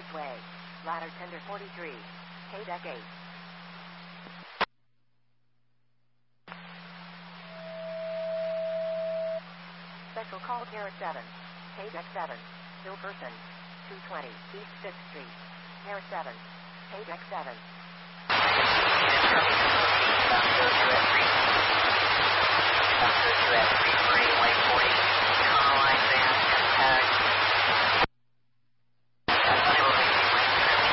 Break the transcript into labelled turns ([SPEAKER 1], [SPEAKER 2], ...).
[SPEAKER 1] Raceway. Ladder tender 43. K-Deck 8. Special call Kara 7. K-Deck 7. Hill person. 220 East 5th Street. Kara 7. K-Deck 7.